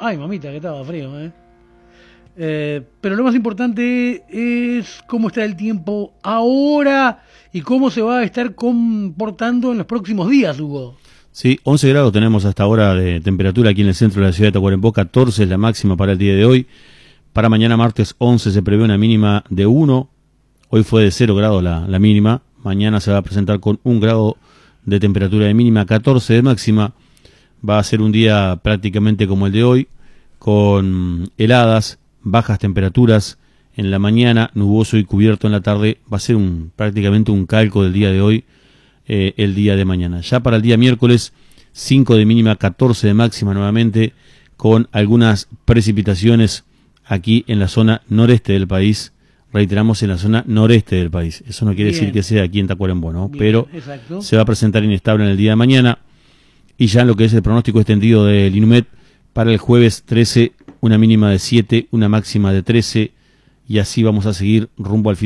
Ay, mamita, que estaba frío, pero lo más importante es cómo está el tiempo ahora y cómo se va a estar comportando en los próximos días, Hugo. Sí, 11 grados tenemos hasta ahora de temperatura aquí en el centro de la ciudad de Tacuarembó, 14 es la máxima para el día de hoy. Para mañana martes 11 se prevé una mínima de 1, hoy fue de 0 grados la mínima, mañana se va a presentar con 1 grado de temperatura de mínima, 14 de máxima. Va a ser un día prácticamente como el de hoy, con heladas, bajas temperaturas en la mañana, nuboso y cubierto en la tarde. Va a ser prácticamente un calco del día de hoy, el día de mañana. Ya para el día miércoles, 5 de mínima, 14 de máxima nuevamente, con algunas precipitaciones aquí en la zona noreste del país. Reiteramos, en la zona noreste del país. Eso no quiere decir que sea aquí en Tacuarembó, ¿no? Bien, pero exacto, se va a presentar inestable en el día de mañana. Y ya en lo que es el pronóstico extendido del INUMED, para el jueves 13, una mínima de 7, una máxima de 13, y así vamos a seguir rumbo al fin